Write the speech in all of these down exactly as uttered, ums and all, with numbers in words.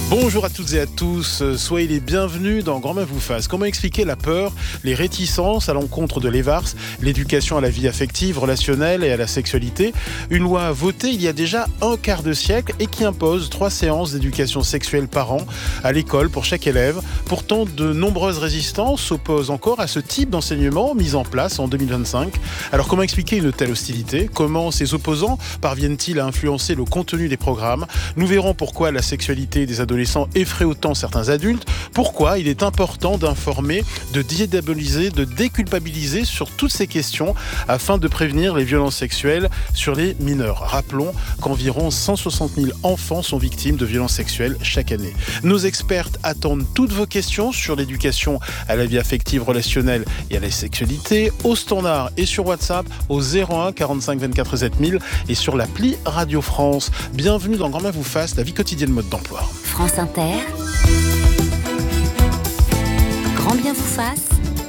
Bonjour à toutes et à tous, soyez les bienvenus dans Grand Main vous fasse. Comment expliquer la peur, les réticences à l'encontre de l'E V A R S, l'éducation à la vie affective, relationnelle et à la sexualité? Une loi votée il y a déjà un quart de siècle et qui impose trois séances d'éducation sexuelle par an à l'école pour chaque élève. Pourtant, de nombreuses résistances s'opposent encore à ce type d'enseignement mis en place en deux mille vingt-cinq. Alors comment expliquer une telle hostilité? Comment ces opposants parviennent-ils à influencer le contenu des programmes? Nous verrons pourquoi la sexualité des adolescents effraie autant certains adultes, pourquoi il est important d'informer, de dédiaboliser, de déculpabiliser sur toutes ces questions afin de prévenir les violences sexuelles sur les mineurs. Rappelons qu'environ cent soixante mille enfants sont victimes de violences sexuelles chaque année. Nos expertes attendent toutes vos questions sur l'éducation à la vie affective, relationnelle et à la sexualité au standard et sur WhatsApp au zéro un quarante-cinq vingt-quatre sept mille et sur l'appli Radio France. Bienvenue dans Grand Main vous fasse, la vie quotidienne mode d'emploi. France Inter, Grand bien vous fasse,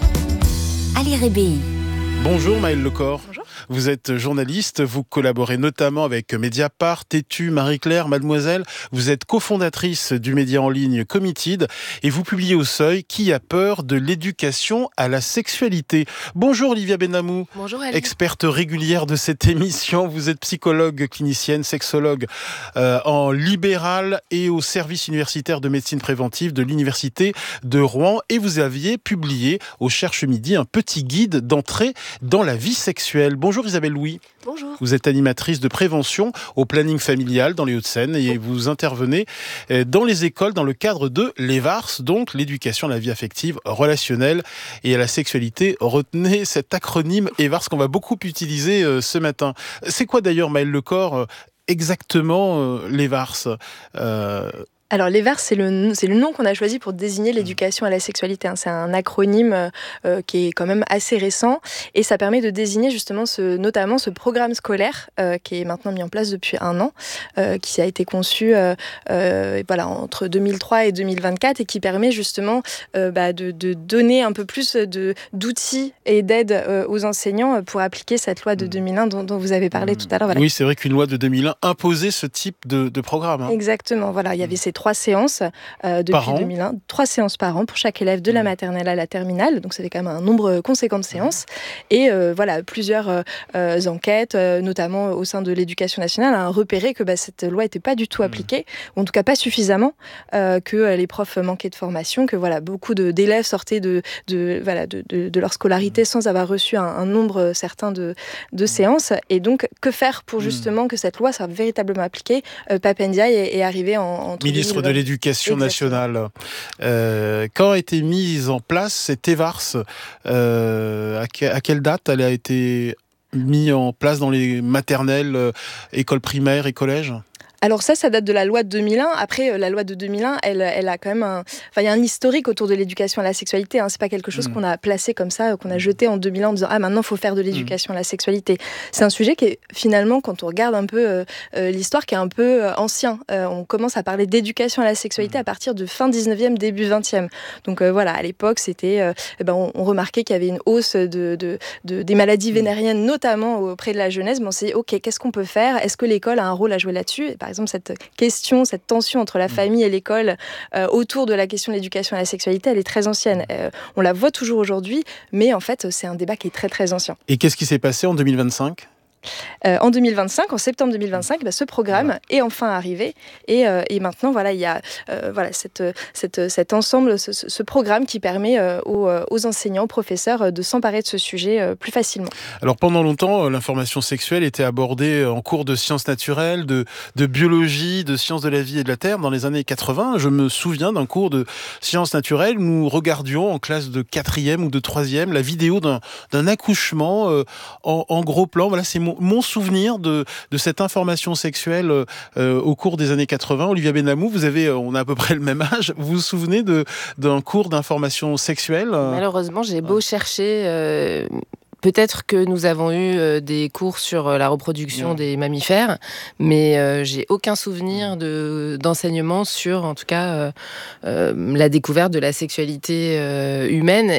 Ali Rébéi. Bonjour Maëlle Lecor. Bonjour. Vous êtes journaliste, vous collaborez notamment avec Mediapart, Tétu, Marie-Claire, Mademoiselle. Vous êtes cofondatrice du média en ligne Committed et vous publiez au Seuil Qui a peur de l'éducation à la sexualité. Bonjour Olivia Benamou. Bonjour Ali. Experte régulière de cette émission. Vous êtes psychologue clinicienne, sexologue euh, en libéral et au service universitaire de médecine préventive de l'université de Rouen. Et vous aviez publié au Cherche Midi un petit guide d'entrée dans la vie sexuelle. Bonjour Isabelle Louis. Bonjour. Vous êtes animatrice de prévention au planning familial dans les Hauts-de-Seine et vous intervenez dans les écoles dans le cadre de l'E V A R S, donc l'éducation à la vie affective, relationnelle et à la sexualité. Retenez cet acronyme E V A R S qu'on va beaucoup utiliser ce matin. C'est quoi d'ailleurs, Maëlle Lecor, exactement l'E V A R S euh... Alors, l'E V A R S, c'est le, c'est le nom qu'on a choisi pour désigner l'éducation à la sexualité. C'est un acronyme euh, qui est quand même assez récent et ça permet de désigner justement ce, notamment ce programme scolaire euh, qui est maintenant mis en place depuis un an, euh, qui a été conçu euh, euh, voilà, entre deux mille trois et deux mille vingt-quatre et qui permet justement euh, bah, de, de donner un peu plus de, d'outils et d'aide euh, aux enseignants pour appliquer cette loi de deux mille un dont, dont vous avez parlé mmh. tout à l'heure. Voilà. Oui, c'est vrai qu'une loi de deux mille un imposait ce type de, de programme. Hein. Exactement, voilà, il y avait ces trois séances euh, depuis par deux mille un, trois séances par an pour chaque élève de la maternelle à la terminale, donc ça fait quand même un nombre conséquent de séances et euh, voilà plusieurs euh, enquêtes, euh, notamment au sein de l'éducation nationale, ont repéré que bah, cette loi n'était pas du tout appliquée, ou en tout cas pas suffisamment, euh, que euh, les profs manquaient de formation, que voilà beaucoup de, d'élèves sortaient de, de, voilà, de, de, de leur scolarité sans avoir reçu un, un nombre certain de, de séances, et donc que faire pour justement que cette loi soit véritablement appliquée? euh, Pape Ndiaye est, est arrivé en, en ministre de l'Éducation nationale. Euh, quand a été mise en place cette E V A R S, euh, à, que, à quelle date elle a été mise en place dans les maternelles, euh, écoles primaires et collèges ? Alors ça, ça date de la loi de deux mille un. Après, la loi de deux mille un, elle, elle a quand même un... Enfin, il y a un historique autour de l'éducation à la sexualité. Hein. C'est pas quelque chose mmh. qu'on a placé comme ça, qu'on a jeté en deux mille un en disant « Ah, maintenant, il faut faire de l'éducation mmh. à la sexualité ». C'est un sujet qui est, finalement, quand on regarde un peu euh, euh, l'histoire, qui est un peu euh, ancien. Euh, on commence à parler d'éducation à la sexualité mmh. à partir de fin dix-neuvième, début vingtième. Donc euh, voilà, à l'époque, c'était... Euh, eh ben, on, on remarquait qu'il y avait une hausse de, de, de, des maladies vénériennes, notamment auprès de la jeunesse. Mais on s'est dit « Ok, qu'est-ce qu'on peut faire ? Est-ce que l'école a un rôle à jouer là-dessus ?» Et par exemple, cette question, cette tension entre la famille et l'école euh, autour de la question de l'éducation à la sexualité, elle est très ancienne. Euh, on la voit toujours aujourd'hui, mais en fait, c'est un débat qui est très très ancien. Et qu'est-ce qui s'est passé en deux mille vingt-cinq ? Euh, en deux mille vingt-cinq, en septembre deux mille vingt-cinq, bah, ce programme voilà. est enfin arrivé et, euh, et maintenant voilà, il y a euh, voilà, cette, cette, cet ensemble, ce, ce programme qui permet euh, aux, aux enseignants, aux professeurs de s'emparer de ce sujet euh, plus facilement. Alors pendant longtemps, l'information sexuelle était abordée en cours de sciences naturelles, de, de biologie, de sciences de la vie et de la terre. Dans les années quatre-vingts, je me souviens d'un cours de sciences naturelles où nous regardions en classe de quatrième ou de troisième la vidéo d'un, d'un accouchement euh, en, en gros plan. Voilà, c'est mon, mon souvenir de, de cette information sexuelle euh, au cours des années quatre-vingts. Olivia Benamou, vous avez, on a à peu près le même âge. Vous vous souvenez de, d'un cours d'information sexuelle ? Malheureusement, j'ai beau chercher... Euh... Peut-être que nous avons eu euh, des cours sur euh, la reproduction mmh. des mammifères, mais euh, j'ai aucun souvenir de, d'enseignement sur, en tout cas, euh, euh, la découverte de la sexualité euh, humaine. Et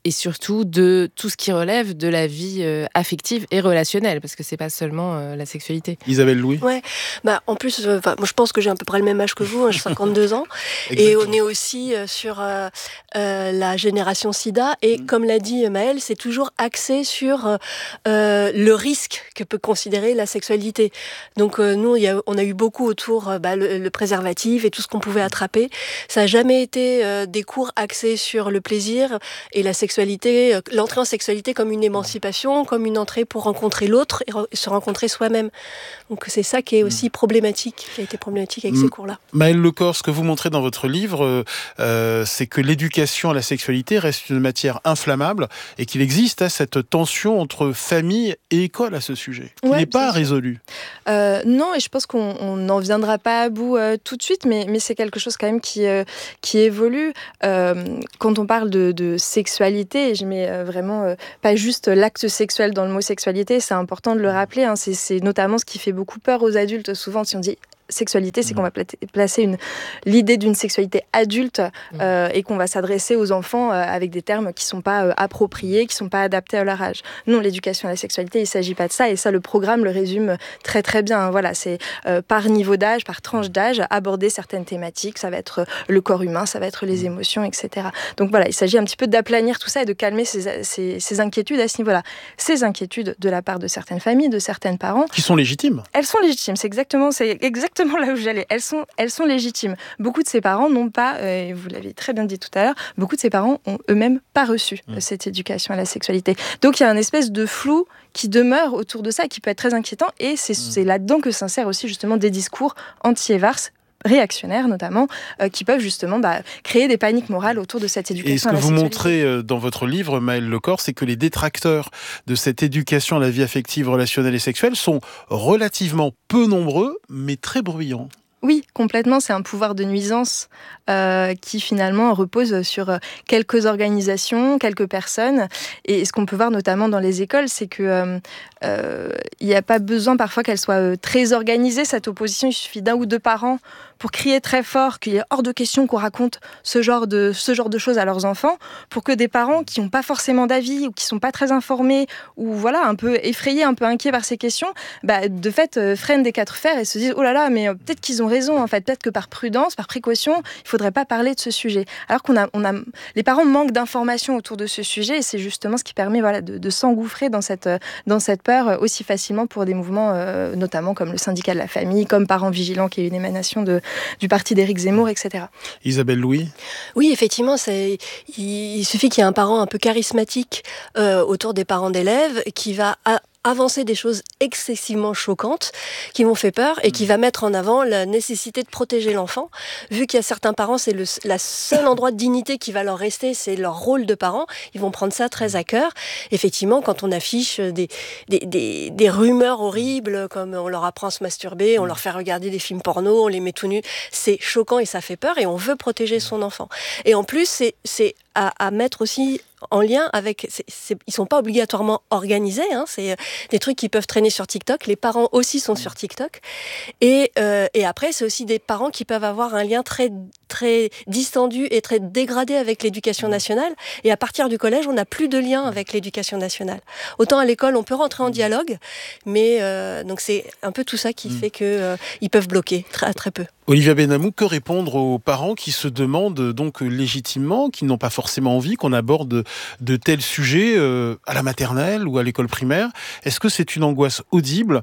et surtout de tout ce qui relève de la vie euh, affective et relationnelle, parce que c'est pas seulement euh, la sexualité. Isabelle Louis. Ouais, bah en plus, euh, moi je pense que j'ai à peu près le même âge que vous, hein, j'ai cinquante-deux ans, et on est aussi euh, sur euh, euh, la génération SIDA, et mmh. comme l'a dit Maëlle, c'est toujours axé sur euh, le risque que peut considérer la sexualité. Donc euh, nous, y a, on a eu beaucoup autour euh, bah, le, le préservatif et tout ce qu'on pouvait attraper. Ça n'a jamais été euh, des cours axés sur le plaisir et la sexualité, euh, l'entrée en sexualité comme une émancipation, comme une entrée pour rencontrer l'autre et re- se rencontrer soi-même. Donc c'est ça qui est aussi problématique, qui a été problématique avec mmh. ces cours-là. Maëlle Lecor, ce que vous montrez dans votre livre, euh, c'est que l'éducation à la sexualité reste une matière inflammable et qu'il existe hein, cette tension entre famille et école à ce sujet, qui ouais, n'est pas résolue. Euh, non, et je pense qu'on n'en viendra pas à bout euh, tout de suite, mais, mais c'est quelque chose quand même qui, euh, qui évolue. Euh, quand on parle de, de sexualité, et je mets euh, vraiment euh, pas juste l'acte sexuel dans le mot sexualité, c'est important de le rappeler, hein, c'est, c'est notamment ce qui fait beaucoup peur aux adultes souvent si on dit sexualité, c'est qu'on va placer une, l'idée d'une sexualité adulte euh, et qu'on va s'adresser aux enfants euh, avec des termes qui ne sont pas euh, appropriés, qui ne sont pas adaptés à leur âge. Non, l'éducation à la sexualité, il ne s'agit pas de ça, et ça, le programme le résume très très bien. Voilà, c'est euh, par niveau d'âge, par tranche d'âge, aborder certaines thématiques, ça va être le corps humain, ça va être les émotions, et cetera. Donc voilà, il s'agit un petit peu d'aplanir tout ça et de calmer ces, ces, ces inquiétudes à ce niveau-là. Ces inquiétudes de la part de certaines familles, de certains parents. Qui sont légitimes. Elles sont légitimes, c'est exactement, c'est exactement là où j'allais. Elles sont, elles sont légitimes. Beaucoup de ces parents n'ont pas, euh, vous l'avez très bien dit tout à l'heure, beaucoup de ces parents ont eux-mêmes pas reçu mmh. cette éducation à la sexualité. Donc il y a un espèce de flou qui demeure autour de ça, qui peut être très inquiétant, et c'est, mmh. c'est là-dedans que s'insèrent aussi justement des discours anti-Evars, réactionnaires notamment, euh, qui peuvent justement bah, créer des paniques morales autour de cette éducation. Et ce à que la vous sexualité. montrez euh, dans votre livre, Maëlle Lecor, c'est que les détracteurs de cette éducation à la vie affective, relationnelle et sexuelle sont relativement peu nombreux, mais très bruyants. Oui, complètement. C'est un pouvoir de nuisance euh, qui finalement repose sur quelques organisations, quelques personnes. Et ce qu'on peut voir notamment dans les écoles, c'est qu'il euh, euh, n'y a pas besoin parfois qu'elle soit euh, très organisée, cette opposition. Il suffit d'un ou deux parents pour crier très fort qu'il est hors de question qu'on raconte ce genre de, ce genre de choses à leurs enfants, pour que des parents qui n'ont pas forcément d'avis ou qui ne sont pas très informés ou voilà, un peu effrayés, un peu inquiets par ces questions, bah, de fait euh, freinent des quatre fers et se disent « Oh là là, mais euh, peut-être qu'ils ont raison, en fait. Peut-être que par prudence, par précaution, il ne faudrait pas parler de ce sujet. » Alors qu'on a, on a, les parents manquent d'informations autour de ce sujet, et c'est justement ce qui permet voilà, de, de s'engouffrer dans cette, dans cette peur aussi facilement pour des mouvements, euh, notamment comme le syndicat de la famille, comme Parents Vigilants, qui est une émanation de, du parti d'Éric Zemmour, et cetera. Isabelle Louis. Oui, effectivement, c'est, il, il suffit qu'il y ait un parent un peu charismatique euh, autour des parents d'élèves qui va... À, avancer des choses excessivement choquantes qui m'ont fait peur et qui va mettre en avant la nécessité de protéger l'enfant. Vu qu'il y a certains parents, c'est le la seul endroit de dignité qui va leur rester, c'est leur rôle de parent. Ils vont prendre ça très à cœur. Effectivement, quand on affiche des, des, des, des rumeurs horribles, comme on leur apprend à se masturber, on leur fait regarder des films porno, on les met tout nus, c'est choquant et ça fait peur, et on veut protéger son enfant. Et en plus, c'est, c'est à, à mettre aussi en lien avec... C'est, c'est, ils ne sont pas obligatoirement organisés, hein, c'est des trucs qui peuvent traîner sur TikTok. Les parents aussi sont sur TikTok. Et, euh, et après, c'est aussi des parents qui peuvent avoir un lien très, très distendu et très dégradé avec l'éducation nationale. Et à partir du collège, on n'a plus de lien avec l'éducation nationale. Autant à l'école, on peut rentrer en dialogue, mais euh, donc c'est un peu tout ça qui fait qu'ils euh, peuvent bloquer très, très peu. Olivia Benamou, que répondre aux parents qui se demandent donc légitimement, qui n'ont pas forcément envie qu'on aborde de tels sujets euh, à la maternelle ou à l'école primaire? Est-ce que c'est une angoisse audible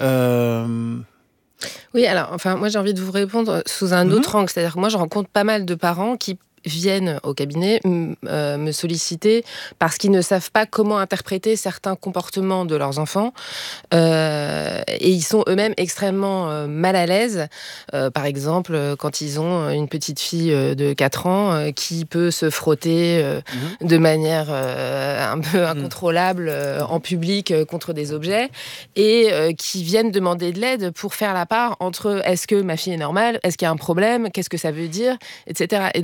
euh... Oui, alors, enfin, moi j'ai envie de vous répondre sous un autre mmh. angle. C'est-à-dire que moi je rencontre pas mal de parents qui viennent au cabinet m- euh, me solliciter parce qu'ils ne savent pas comment interpréter certains comportements de leurs enfants euh, et ils sont eux-mêmes extrêmement euh, mal à l'aise. Euh, par exemple, quand ils ont une petite fille de quatre ans euh, qui peut se frotter euh, mmh. de manière euh, un peu incontrôlable euh, en public euh, contre des objets et euh, qui viennent demander de l'aide pour faire la part entre est-ce que ma fille est normale, est-ce qu'il y a un problème, qu'est-ce que ça veut dire, et cetera. Et donc je trouve que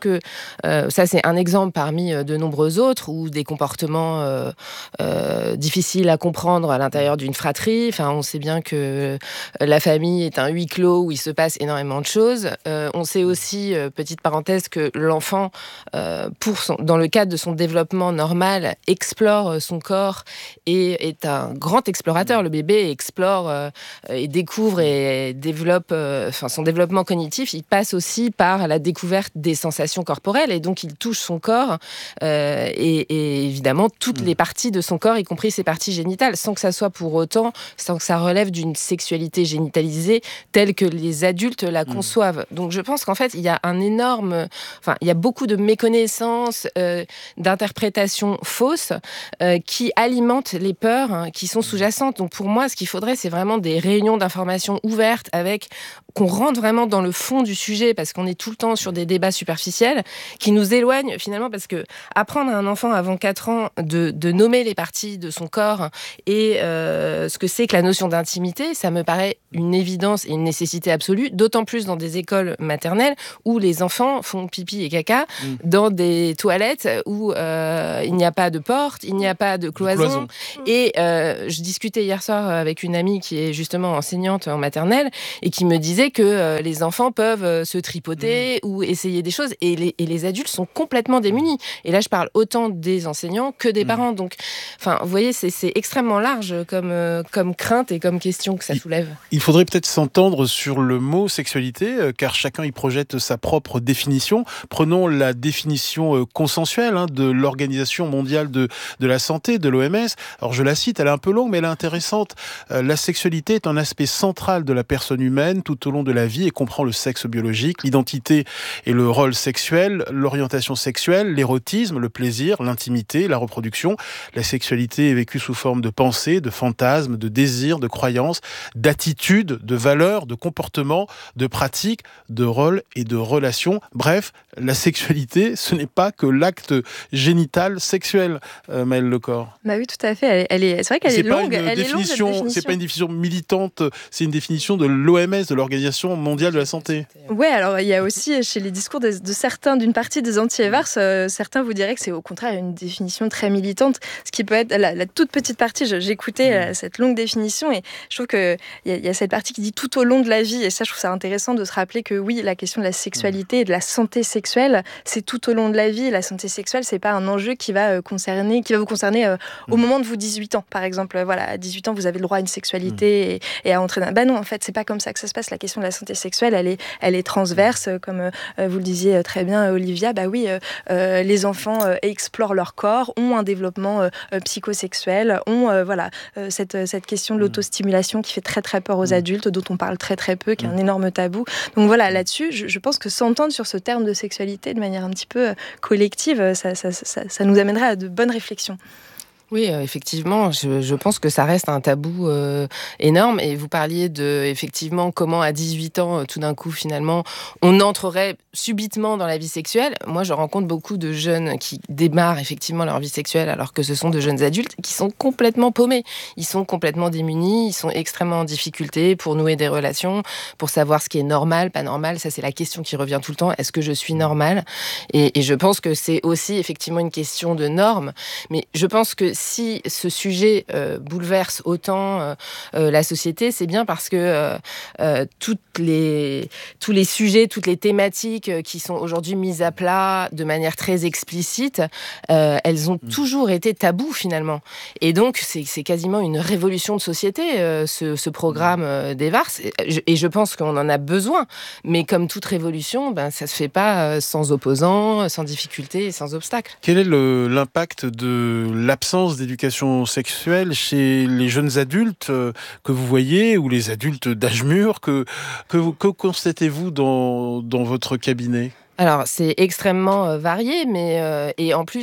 que euh, ça, c'est un exemple parmi de nombreux autres, où des comportements euh, euh, difficiles à comprendre à l'intérieur d'une fratrie. Enfin, on sait bien que la famille est un huis clos où il se passe énormément de choses. Euh, on sait aussi, euh, petite parenthèse, que l'enfant, euh, pour son, dans le cadre de son développement normal, explore son corps et est un grand explorateur. Le bébé explore euh, et découvre et développe, euh, enfin, son développement cognitif, il passe aussi par la découverte des sensations corporelles, et donc il touche son corps euh, et, et évidemment toutes les parties de son corps, y compris ses parties génitales, sans que ça soit pour autant, sans que ça relève d'une sexualité génitalisée telle que les adultes la conçoivent. Donc je pense qu'en fait, il y a un énorme... Enfin, il y a beaucoup de méconnaissances, euh, d'interprétations fausses euh, qui alimentent les peurs hein, qui sont sous-jacentes. Donc pour moi, ce qu'il faudrait, c'est vraiment des réunions d'information ouvertes avec... qu'on rentre vraiment dans le fond du sujet, parce qu'on est tout le temps sur des débats superficiels qui nous éloignent finalement, parce que apprendre à un enfant avant quatre ans de, de nommer les parties de son corps et euh, ce que c'est que la notion d'intimité, ça me paraît une évidence et une nécessité absolue, d'autant plus dans des écoles maternelles où les enfants font pipi et caca mmh. dans des toilettes où euh, il n'y a pas de porte, il n'y a pas de cloison. cloison. Et euh, je discutais hier soir avec une amie qui est justement enseignante en maternelle et qui me disait que euh, les enfants peuvent euh, se tripoter mmh. ou essayer des choses, et les, et les adultes sont complètement démunis. Et là, je parle autant des enseignants que des mmh. parents. Donc, enfin, vous voyez, c'est, c'est extrêmement large comme, euh, comme crainte et comme question que ça soulève. Il faudrait peut-être s'entendre sur le mot sexualité, euh, car chacun y projette sa propre définition. Prenons la définition euh, consensuelle hein, de l'Organisation mondiale de, de la santé, de l'O M S. Alors, je la cite, elle est un peu longue, mais elle est intéressante. Euh, la sexualité est un aspect central de la personne humaine tout au long de la vie et comprend le sexe biologique, l'identité et le rôle sexuel, l'orientation sexuelle, l'érotisme, le plaisir, l'intimité, la reproduction. La sexualité est vécue sous forme de pensée, de fantasmes, de désirs, de croyances, d'attitudes, de valeurs, de comportements, de pratiques, de rôles et de relations. Bref, la sexualité, ce n'est pas que l'acte génital sexuel, euh, Maëlle Lecor. Bah oui, tout à fait. Elle est, elle est, c'est vrai qu'elle c'est est longue. Pas une elle définition, est longue, cette définition. C'est pas une définition militante, c'est une définition de l'O M S, de l'Organisation mondiale de la santé. Ouais, alors il y a aussi chez les discours de, de certains, d'une partie des anti-Evars, euh, certains vous diraient que c'est au contraire une définition très militante, ce qui peut être la, la toute petite partie. Je, j'écoutais mmh. euh, cette longue définition et je trouve que il y, y a cette partie qui dit tout au long de la vie, et ça je trouve ça intéressant de se rappeler que oui, la question de la sexualité et de la santé sexuelle, c'est tout au long de la vie. La santé sexuelle, c'est pas un enjeu qui va euh, concerner, qui va vous concerner euh, mmh. au moment de vos dix-huit ans, par exemple. Voilà, à dix-huit ans, vous avez le droit à une sexualité mmh. et, et à entrer dans... Bah non, en fait, c'est pas comme ça que ça se passe. La question de la santé sexuelle, elle est, elle est transverse, comme euh, vous le disiez très bien, Olivia. Bah oui, euh, euh, les enfants euh, explorent leur corps, ont un développement euh, psychosexuel, ont euh, voilà euh, cette cette question de l'autostimulation qui fait très très peur aux adultes, dont on parle très très peu, qui est un énorme tabou. Donc voilà, là-dessus, je, je pense que s'entendre sur ce terme de sexualité de manière un petit peu collective, ça, ça, ça, ça nous amènerait à de bonnes réflexions. Oui, euh, effectivement, je, je pense que ça reste un tabou euh, énorme. Et vous parliez de, effectivement, comment à dix-huit ans, euh, tout d'un coup, finalement, on entrerait subitement dans la vie sexuelle. Moi, je rencontre beaucoup de jeunes qui démarrent effectivement leur vie sexuelle alors que ce sont de jeunes adultes qui sont complètement paumés. Ils sont complètement démunis, ils sont extrêmement en difficulté pour nouer des relations, pour savoir ce qui est normal, pas normal. Ça, c'est la question qui revient tout le temps. Est-ce que je suis normale ? et, et je pense que c'est aussi effectivement une question de normes. Mais je pense que si ce sujet euh, bouleverse autant euh, euh, la société, c'est bien parce que euh, euh, toutes les, tous les sujets, toutes les thématiques euh, qui sont aujourd'hui mises à plat de manière très explicite, euh, elles ont mmh. toujours été tabous finalement. Et donc, c'est, c'est quasiment une révolution de société, euh, ce, ce programme euh, d'Evars. Et, et je pense qu'on en a besoin. Mais comme toute révolution, ben, ça ne se fait pas euh, sans opposants, sans difficultés et sans obstacles. Quel est le, l'impact de l'absence d'éducation sexuelle chez les jeunes adultes que vous voyez, ou les adultes d'âge mûr, que, que, que constatez-vous dans, dans votre cabinet ? Alors, c'est extrêmement euh, varié, mais euh, et en plus,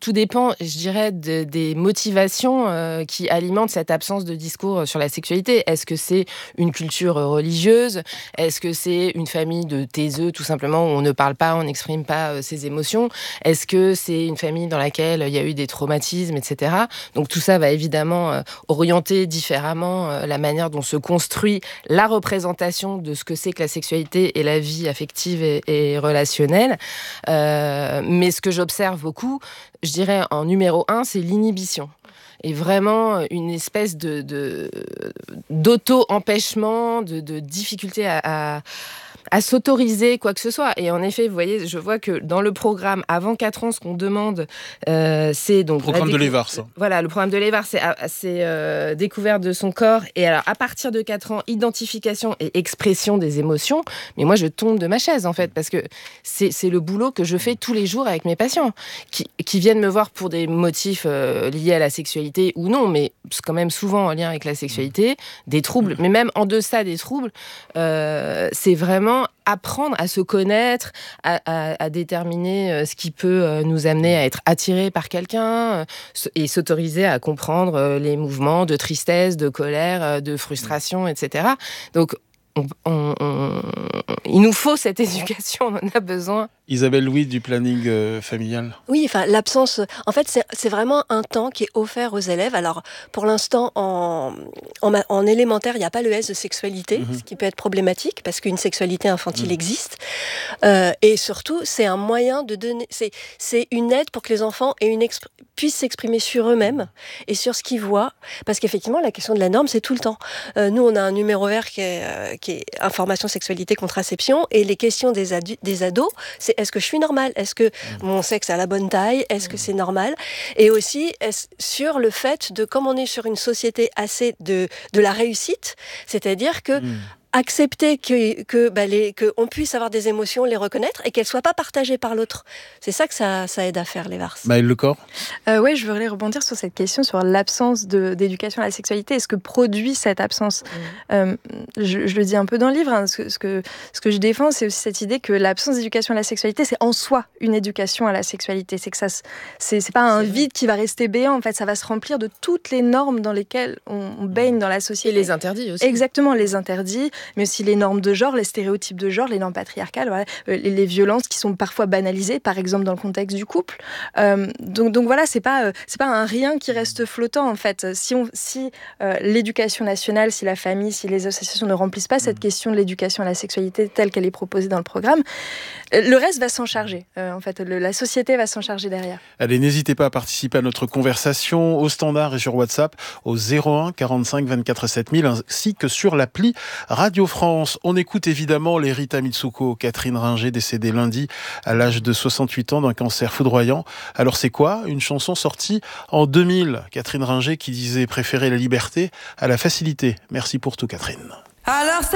tout dépend, je dirais, de, des motivations euh, qui alimentent cette absence de discours sur la sexualité. Est-ce que c'est une culture religieuse ? Est-ce que c'est une famille de taiseux, tout simplement, où on ne parle pas, on n'exprime pas euh, ses émotions ? Est-ce que c'est une famille dans laquelle il y a eu des traumatismes, et cetera. Donc tout ça va évidemment euh, orienter différemment euh, la manière dont se construit la représentation de ce que c'est que la sexualité et la vie affective et, et relationnelle. Euh, mais ce que j'observe beaucoup, je dirais en numéro un, c'est l'inhibition. Et vraiment une espèce de, de, d'auto-empêchement, de, de difficulté à, à, à s'autoriser quoi que ce soit. Et en effet, vous voyez, je vois que dans le programme, avant quatre ans, ce qu'on demande, euh, c'est donc... Le programme décou- de l'E V A R, ça. Voilà, le programme de l'E V A R, c'est, c'est euh, découverte de son corps. Et alors, à partir de quatre ans, identification et expression des émotions. Mais moi, je tombe de ma chaise, en fait, parce que c'est, c'est le boulot que je fais tous les jours avec mes patients, qui, qui viennent me voir pour des motifs euh, liés à la sexualité ou non, mais c'est quand même souvent en lien avec la sexualité, des troubles, mais même en deçà des troubles, euh, c'est vraiment apprendre à se connaître, à, à, à déterminer ce qui peut nous amener à être attirés par quelqu'un et s'autoriser à comprendre les mouvements de tristesse, de colère, de frustration, et cetera. Donc, on, on, on, il nous faut cette éducation, on en a besoin. Isabelle Louis du planning euh, familial. Oui, enfin l'absence. En fait, c'est, c'est vraiment un temps qui est offert aux élèves. Alors, pour l'instant, en, en, en élémentaire, il n'y a pas le S de sexualité, mmh. ce qui peut être problématique parce qu'une sexualité infantile mmh. existe. Euh, et surtout, c'est un moyen de donner. C'est, c'est une aide pour que les enfants aient une exp- puissent s'exprimer sur eux-mêmes et sur ce qu'ils voient. Parce qu'effectivement, la question de la norme, c'est tout le temps. Euh, nous, on a un numéro vert qui est, euh, qui est information, sexualité, contraception, et les questions des, adu- des ados, c'est est-ce que je suis normale ? Est-ce que mon sexe a la bonne taille ? Est-ce que c'est normal ? Et aussi sur le fait de, comme on est sur une société assez de, de la réussite, c'est-à-dire que mmh. accepter que, que, bah, les, qu'on puisse avoir des émotions, les reconnaître et qu'elles ne soient pas partagées par l'autre. C'est ça que ça, ça aide à faire, l'E V A R S. Maëlle Lecor. euh, Oui, je voudrais rebondir sur cette question, sur l'absence de, d'éducation à la sexualité et ce que produit cette absence. Mmh. Euh, je, je le dis un peu dans le livre, hein, ce, ce, que, ce que je défends, c'est aussi cette idée que l'absence d'éducation à la sexualité, c'est en soi une éducation à la sexualité. C'est que ça, c'est, c'est pas un c'est vide qui va rester béant, en fait, ça va se remplir de toutes les normes dans lesquelles on, on baigne dans la société. Et les interdits aussi. Exactement, les interdits, mais aussi les normes de genre, les stéréotypes de genre, les normes patriarcales, voilà, les, les violences qui sont parfois banalisées, par exemple dans le contexte du couple. Euh, donc, donc voilà, c'est pas, euh, c'est pas un rien qui reste flottant en fait. Si, on, si euh, l'éducation nationale, si la famille, si les associations ne remplissent pas cette question de l'éducation à la sexualité telle qu'elle est proposée dans le programme, le reste va s'en charger. Euh, en fait, le, la société va s'en charger derrière. Allez, n'hésitez pas à participer à notre conversation au standard et sur WhatsApp au zéro un quarante-cinq vingt-quatre sept mille ainsi que sur l'appli Radio France. On écoute évidemment les Rita Mitsuko, Catherine Ringer, décédée lundi à l'âge de soixante-huit ans d'un cancer foudroyant. Alors c'est quoi ? Une chanson sortie en deux mille. Catherine Ringer qui disait préférer la liberté à la facilité. Merci pour tout, Catherine. Alors